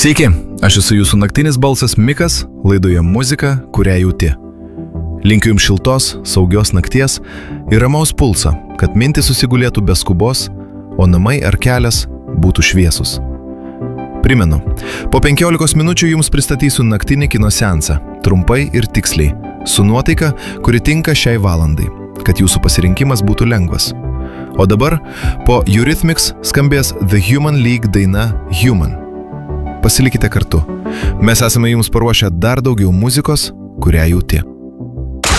Sveiki, aš esu jūsų naktinis balsas Mikas, laidoje muzika, kurią jauti. Linkiu jums šiltos, saugios nakties ir ramaus pulso, kad mintys susigulėtų be skubos, o namai ar kelias būtų šviesus. Primenu, po 15 minučių jums pristatysiu naktinį kino seansą, trumpai ir tiksliai, su nuotaika, kuri tinka šiai valandai, kad jūsų pasirinkimas būtų lengvas. O dabar po Eurythmics skambės The Human League daina Human. Pasilikite kartu. Mes esame jums paruošę dar daugiau muzikos, kurią jauti.